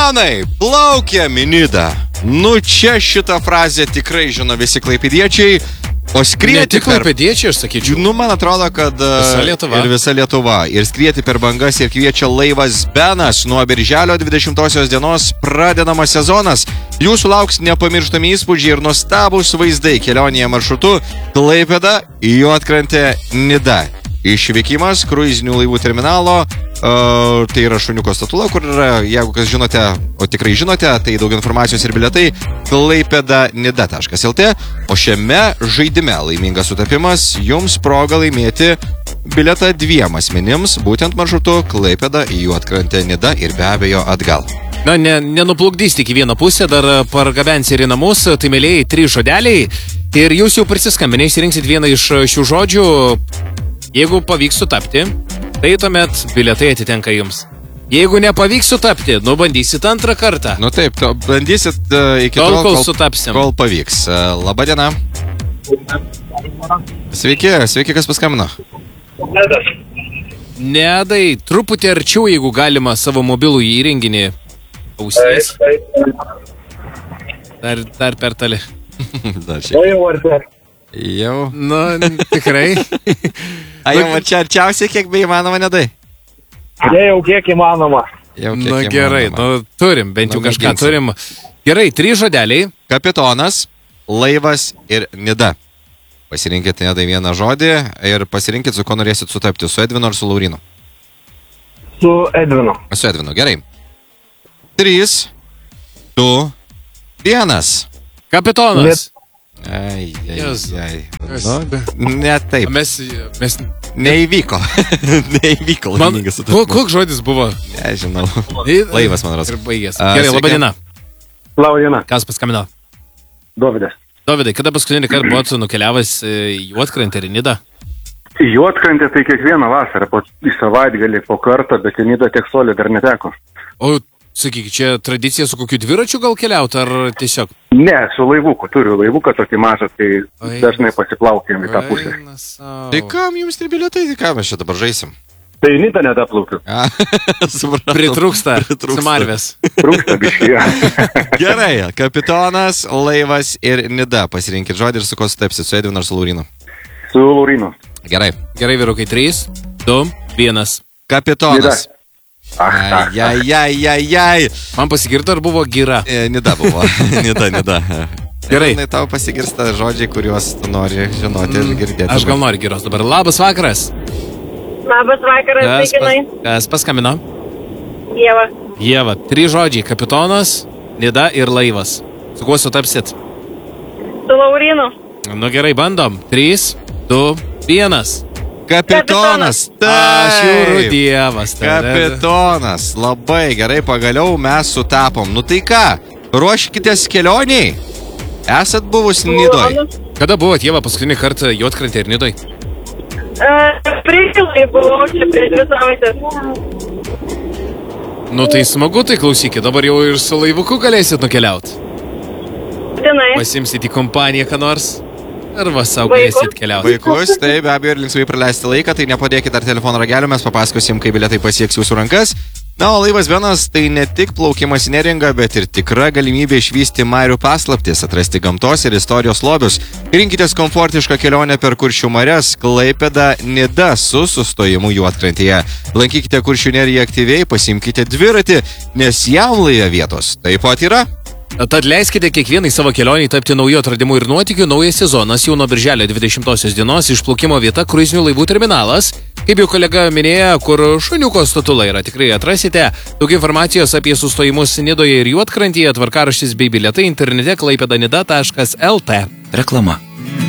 Kapitonai, plaukiam į Nidą. Nu čia šitą frazę tikrai žino visi klaipėdiečiai. O skrieti ne tik klaipėdiečiai, aš sakyčiau. Nu, man atrodo, kad visa Lietuva. Ir visa Lietuva. Ir skrieti per bangas ir kviečia laivas Benas. Nuo birželio 20 dienos pradedamas sezonas. Jūsų lauks nepamirštami įspūdžiai ir nuostabūs vaizdai kelionėje maršrutu Klaipėda į Juodkrantę Nida. Išvykimas kruizinių laivų terminalo. Tai yra šuniuko statula, kur yra, jeigu kas žinote, o tikrai žinote, tai daug informacijos ir bilietai klaipėdanida.lt. O šiame žaidime laimingas sutapimas jums proga laimėti bilietą 2 asmenims, būtent maršrutu Klaipėda į Juodkrantę Nida ir be abejo atgal. Na, nenuplukdys tik į vieną pusę, dar pargabensi ir į namus, tai mėlėjai 3 žodeliai ir jūs jau prisiskambinę išsirinksit vieną iš šių žodžių. Jeigu pavyks sutapti, tai tuomet bilietai atitenka jums. Jeigu nepavyks sutapti, bandysit antrą kartą. Nu taip, bandysit iki tol, kol sutapsim. Kol pavyks. Labą dieną. Sveiki, kas paskambino? Nedas. Nedai, truputį arčiau, jeigu galima, savo mobilų įrenginį ausys. Dar per toli. Dar šiek. Jau. Nu, tikrai. Jau čia arčiausiai, kiek beįmanoma, Nedai? Jau kiek įmanoma. Nu gerai, turim, bent jau kažką turim. Gerai, 3 žodeliai. Kapitonas, laivas ir Nida. Pasirinkit Nedai vieną žodį ir pasirinkit, su ko norėsit sutapti, su Edvinu ar su Laurinu? Su Edvinu. Su Edvinu, gerai. 3, 2, 1. Kapitonas. Ai. Nu, ne taip. Mes neįvyko. Neįvyko laimingas sutapimas. Koks žodis buvo? Nežinau. Laivas, man rodos. Ir baigės. Gerai, laba diena. Labą dieną. Kas paskambino? Dovydas. Dovydai, kada paskutinį kartą buvot nukeliavęs į Juodkrantę ir Nidą? Į Juodkrantę tai kiekvieną vasarą, į savaitgalį po kartą, bet į Nidą tiek solį dar neteko. O, sakyk, čia tradicija su kokiu dviračiu gal keliaut, ar tiesiog? Ne, su laivuku. Turiu laivuką tokį mažą, tai dažnai pasiplaukėm į tą pusę. Tai kam jums tie bilietai, tai ką mes čia dabar žaisim? Tai į Nidą nedaplaukiu. Pritrūksta sumarvės. Trūksta biškį. Gerai, kapitonas, laivas ir Nida. Pasirinkit žodį ir su ko sutapsit, su Edvinu ar su Laurinu? Su Laurinu. Gerai. Gerai, vyrukai, 3, 2, 1. Kapitonas. Ai. Man pasigirta, ar buvo gira? Nida buvo. Nida. Gerai. Tau pasigirsta žodžiai, kuriuos tu nori žinoti ir girdėti. Aš gal noriu giros dabar. Labas vakaras. Labas vakaras, sveikinai. Kas paskambino? Ieva. 3 žodžiai. Kapitonas, Nida ir laivas. Su kuo sutapsit? Su Laurinu. Nu gerai, bandom. 3, 2, 1. Kapitonas. Aš jūrų dievas. Kapitonas. Labai gerai, pagaliau mes sutapom. Nu tai ką, ruoškitės kelioniai? Esat buvus Nidoj? Kada buvot, Ieva, paskutinį kartą Juodkrantėje ir Nidoj? Priešilai buvau čia prieš 2 savaitės. Nu tai smagu, tai klausykit, dabar jau ir su laivuku galėsit nukeliaut. Pasimsit į kompaniją ką nors? Arba savo galėsit keliauti. Vaikus, tai be abejo ir linksmai praleisti laiką, tai nepadėkit dar telefono ragelio, mes papasakosim, kaip bilietai pasieks jūsų rankas. Na, o laivas Benas tai ne tik plaukimas į neringą, bet ir tikra galimybė išvysti marių paslaptis, atrasti gamtos ir istorijos lobius. Rinkitės komfortišką kelionę per Kuršių marias, Klaipėda Nida su sustojimu Juodkrantėje. Lankykite Kuršių neriją aktyviai, pasimkite dviratį, nes jam laive vietos taip pat yra. Tad leiskite kiekvienai savo kelionį tapti naujų atradimų ir nuotykių. Naujas sezonas jau nuo birželio 20 dienos išplaukimo vieta kruizinių laivų terminalas. Kaip jau kolega minėjo, kur šuniuko statula yra, tikrai atrasite. Daug informacijos apie sustojimus Nidoje ir Juodkrantėje, tvarkaraštis bei bilietai internete klaipėdanida.lt. Reklama.